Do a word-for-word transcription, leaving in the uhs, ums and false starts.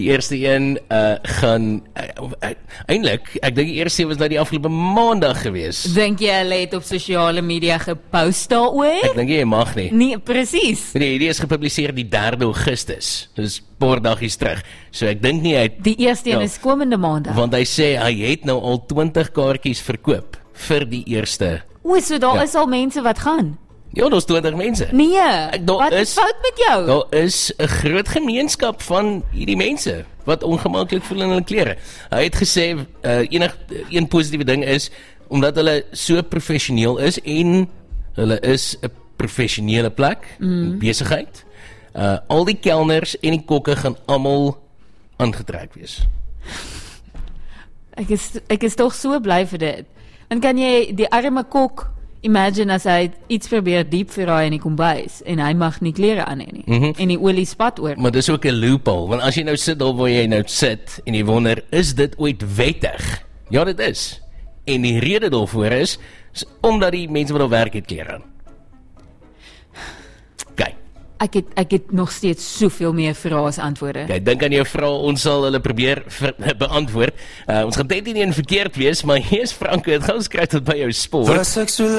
Die eerste een uh, gaan, uh, uh, eintlik, ek dink die eerste een was nou die afgelope maandag gewees. Dink jy hulle het op sosiale media gepost daaroor? Ek dink jy mag nie. Nee, presies. Nee, die is gepubliseer die derde Augustus, dus paar dagies terug. So ek dink nie hy het, Die eerste een ja, is komende maandag. want hy sê hy het nou al twintig kaartjies verkoop vir die eerste. O, so daar Ja. is al mense wat gaan. Ja, daar's twintig mense. Nee, Ek- daar wat is is- fout met jou? Daar is 'n groot gemeenskap van hierdie mense wat ongemaklik voel in hulle klere. Hy het gesê uh, enig een positiewe ding is omdat hulle so professioneel is en hulle is 'n professionele plek, mm. besigheid. Uh, al die kelners en die kokke gaan almal aangetrek wees. Ek is ek is tog so bly vir dit. En kan jy die arme kok imagine as hy iets probeer diep verraai in die kombuis en hy mag nie klere aan hê nie Mhm. en die olie spat oor. Maar dis ook 'n loophole, want as jy nou sit daar waar jy nou sit en jy wonder, is dit ooit wettig? Ja, dit is. En die rede daarvoor is, is omdat die mense wat daar werk het klere aan. Kyk, Ek het ek het nog steeds soveel meer vrae as antwoorde. kyk, dink aan jou vrae, ons sal hulle probeer ver, beantwoord. Uh, ons gaan dit nie een verkeerd wees, maar hier is Franco, het gaan ons kry tot by jou sport. Vir 'n seksuele